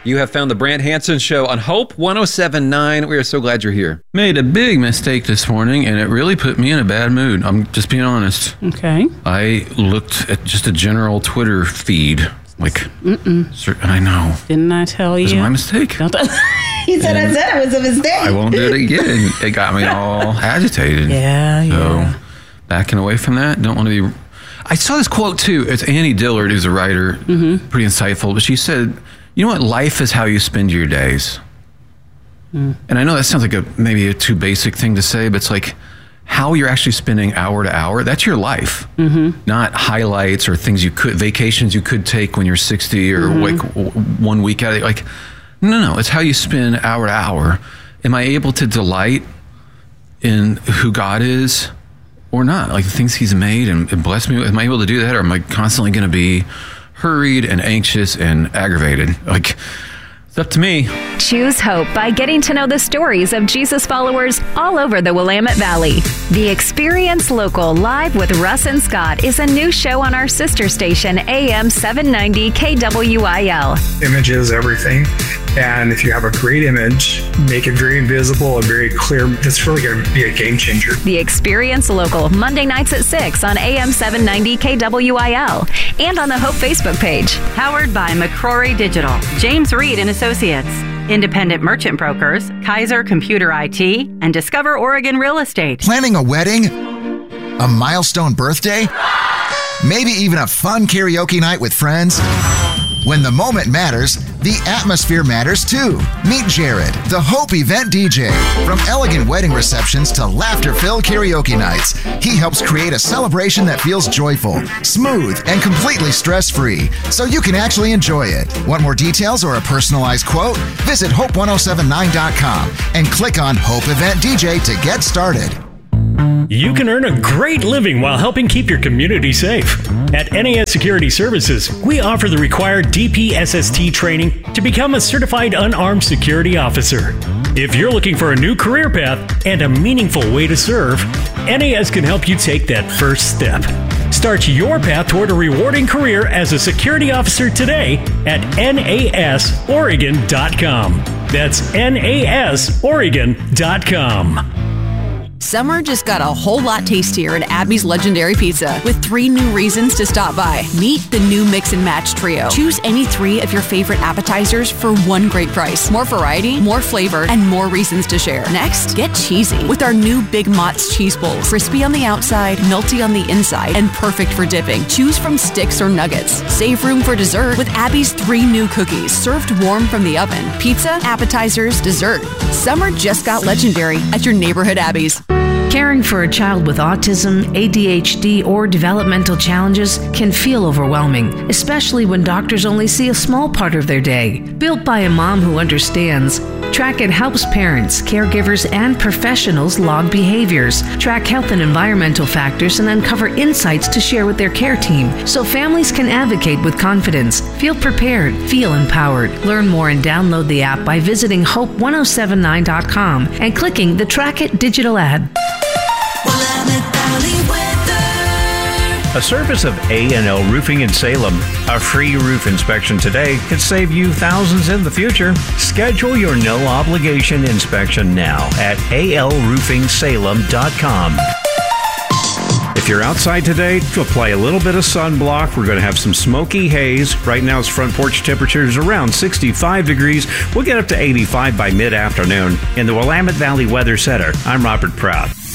You have found the Brant Hansen Show on Hope 107.9. We are so glad you're here. Made a big mistake this morning, and it really put me in a bad mood. I'm just being honest. Okay. I looked at just a general Twitter feed. I know. Didn't I tell you? It was my mistake. He said it was a mistake. I won't do it again. It got me all agitated. Yeah. So, backing away from that. Don't want to be... I saw this quote, too. It's Annie Dillard, who's a writer. Mm-hmm. Pretty insightful. But she said, you know what? Life is how you spend your days. Mm. And I know that sounds like maybe a too basic thing to say, but it's like how you're actually spending hour to hour. That's your life. Mm-hmm. Not highlights or vacations you could take when you're 60 or like 1 week out. Like, no. It's how you spend hour to hour. Am I able to delight in who God is or not? Like the things he's made and blessed me with. Am I able to do that? Or am I constantly going to be hurried and anxious and aggravated? Like, it's up to me. Choose Hope by getting to know the stories of Jesus followers all over the Willamette Valley. The Experience Local Live with Russ and Scott is a new show on our sister station, AM 790 KWIL. Image is everything. And if you have a great image, make it very visible and very clear. That's really going to be a game changer. The Experience Local, Monday nights at 6 on AM 790 KWIL and on the Hope Facebook page. Powered by McCrory Digital, James Reed and Associates, Independent Merchant Brokers, Kaiser Computer IT, and Discover Oregon Real Estate. Planning a wedding? A milestone birthday? Maybe even a fun karaoke night with friends? When the moment matters, the atmosphere matters too. Meet Jared, the Hope event DJ. From elegant wedding receptions to laughter-filled karaoke nights, he helps create a celebration that feels joyful, smooth, and completely stress-free, so you can actually enjoy it. Want more details or a personalized quote? Visit Hope1079.com and click on Hope Event DJ to get started. You can earn a great living while helping keep your community safe. At NAS Security Services, we offer the required DPSST training to become a certified unarmed security officer. If you're looking for a new career path and a meaningful way to serve, NAS can help you take that first step. Start your path toward a rewarding career as a security officer today at nasoregon.com. That's nasoregon.com. Summer just got a whole lot tastier at Abby's Legendary Pizza with 3 new reasons to stop by. Meet the new Mix and Match Trio. Choose any 3 of your favorite appetizers for one great price. More variety, more flavor, and more reasons to share. Next, get cheesy with our new Big Mott's Cheese Bowls. Crispy on the outside, melty on the inside, and perfect for dipping. Choose from sticks or nuggets. Save room for dessert with Abby's 3 new cookies, served warm from the oven. Pizza, appetizers, dessert. Summer just got legendary at your neighborhood Abby's. Caring for a child with autism, ADHD, or developmental challenges can feel overwhelming, especially when doctors only see a small part of their day. Built by a mom who understands, Track It helps parents, caregivers, and professionals log behaviors, track health and environmental factors, and uncover insights to share with their care team so families can advocate with confidence, feel prepared, feel empowered. Learn more and download the app by visiting hope1079.com and clicking the Track It digital ad. A service of A&L Roofing in Salem. A free roof inspection today could save you thousands in the future. Schedule your no-obligation inspection now at alroofingsalem.com. If you're outside today, apply a little bit of sunblock. We're going to have some smoky haze. Right now, it's front porch temperatures around 65 degrees. We'll get up to 85 by mid-afternoon. In the Willamette Valley Weather Center, I'm Robert Proud.